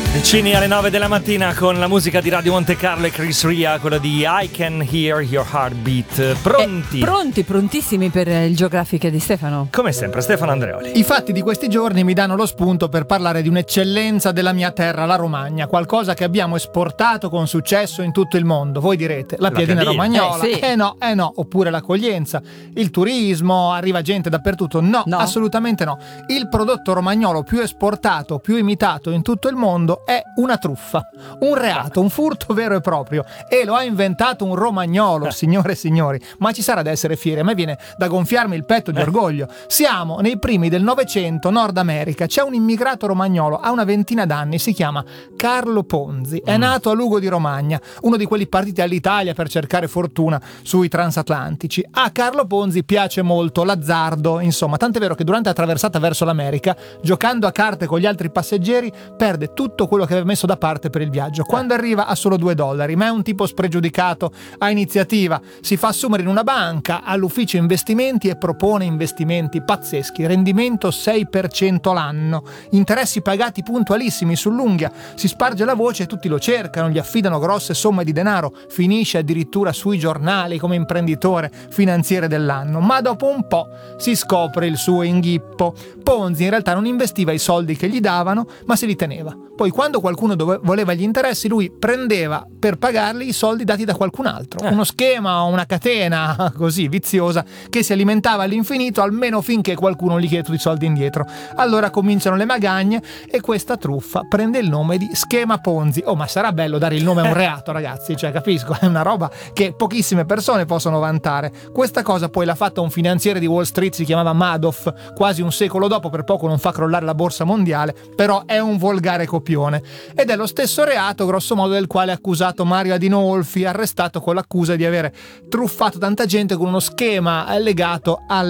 Vicini alle 9 della mattina con la musica di Radio Monte Carlo e Chris Ria, quella di I Can Hear Your Heartbeat. Pronti? Prontissimi per il Geografiche di Stefano. Come sempre, Stefano Andreoli. I fatti di questi giorni mi danno lo spunto per parlare di un'eccellenza della mia terra, la Romagna, qualcosa che abbiamo esportato con successo in tutto il mondo. Voi direte, la piadina romagnola? Sì. No, oppure l'accoglienza, il turismo, arriva gente dappertutto. No, assolutamente no. Il prodotto romagnolo più esportato, più imitato in tutto il mondo è una truffa, un reato, un furto vero e proprio, e lo ha inventato un romagnolo, signore e signori. Ma ci sarà da essere fieri, a me viene da gonfiarmi il petto di orgoglio. Siamo nei primi del Novecento, Nord America, c'è un immigrato romagnolo, ha una ventina d'anni, si chiama Carlo Ponzi, è nato a Lugo di Romagna, uno di quelli partiti all'Italia per cercare fortuna sui transatlantici. A Carlo Ponzi piace molto l'azzardo, insomma, tant'è vero che durante la traversata verso l'America, giocando a carte con gli altri passeggeri, perde tutto quello che aveva messo da parte per il viaggio. Quando arriva ha solo $2, ma è un tipo spregiudicato, ha iniziativa, si fa assumere in una banca, all'ufficio investimenti, e propone investimenti pazzeschi, rendimento 6% l'anno, interessi pagati puntualissimi sull'unghia, si sparge la voce e tutti lo cercano, gli affidano grosse somme di denaro, finisce addirittura sui giornali come imprenditore finanziere dell'anno. Ma dopo un po' si scopre il suo inghippo. Ponzi in realtà non investiva i soldi che gli davano, ma se li teneva. Poi quando qualcuno voleva gli interessi, lui prendeva per pagarli i soldi dati da qualcun altro. Uno schema, una catena così viziosa che si alimentava all'infinito, almeno finché qualcuno gli chiede tutti i soldi indietro. Allora cominciano le magagne e questa truffa prende il nome di schema Ponzi. Oh, ma sarà bello dare il nome a un reato, ragazzi, cioè capisco, è una roba che pochissime persone possono vantare. Questa cosa poi l'ha fatta un finanziere di Wall Street, si chiamava Madoff, quasi un secolo dopo, per poco non fa crollare la borsa mondiale, però è un volgare copione. Ed è lo stesso reato, grosso modo, del quale è accusato Mario Adinolfi, arrestato con l'accusa di avere truffato tanta gente con uno schema legato al